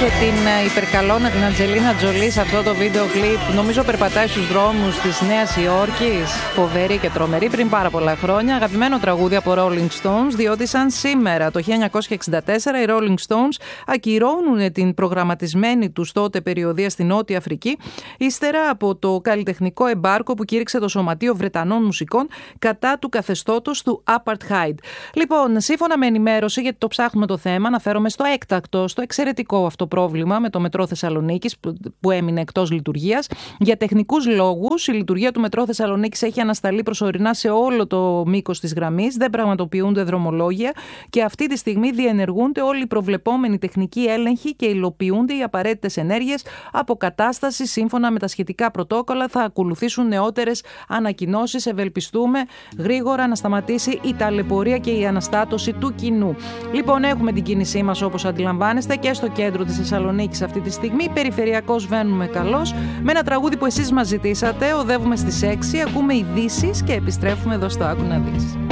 την υπερκαλώνα, την Αντζελίνα Τζολί σε αυτό το βίντεο κλιπ. Νομίζω περπατάει στους δρόμους της Νέας Υόρκης. Φοβερή και τρομερή πριν πάρα πολλά χρόνια. Αγαπημένο τραγούδι από Rolling Stones, διότι σαν σήμερα το 1964 οι Rolling Stones ακυρώνουν την προγραμματισμένη τους τότε περιοδεία στη Νότια Αφρική, ύστερα από το καλλιτεχνικό εμπάρκο που κήρυξε το Σωματείο Βρετανών Μουσικών κατά του καθεστώτος του Apartheid. Λοιπόν, σύμφωνα με ενημέρωση, γιατί το ψάχνουμε το θέμα, αναφέρομαι στο έκτακτο, στο εξαιρετικό αυτό πρόβλημα με το μετρό Θεσσαλονίκης που έμεινε εκτός λειτουργίας. Για τεχνικούς λόγους, η λειτουργία του μετρό Θεσσαλονίκης έχει ανασταλεί προσωρινά σε όλο το μήκος της γραμμής, δεν πραγματοποιούνται δρομολόγια και αυτή τη στιγμή διενεργούνται όλοι οι προβλεπόμενοι τεχνικοί έλεγχοι και υλοποιούνται οι απαραίτητες ενέργειες αποκατάσταση σύμφωνα με τα σχετικά πρωτόκολλα. Θα ακολουθήσουν νεότερες ανακοινώσεις. Ευελπιστούμε γρήγορα να σταματήσει η ταλαιπωρία και η αναστάτωση του κοινού. Λοιπόν, έχουμε την κίνησή μας όπως αντιλαμβάνεστε και στο κέντρο της Θεσσαλονίκης αυτή τη στιγμή. Περιφερειακώς βαίνουμε καλώς με ένα τραγούδι που εσείς μας ζητήσατε. Οδεύουμε στις 6, ακούμε ειδήσεις και επιστρέφουμε εδώ στο Άκου να δεις.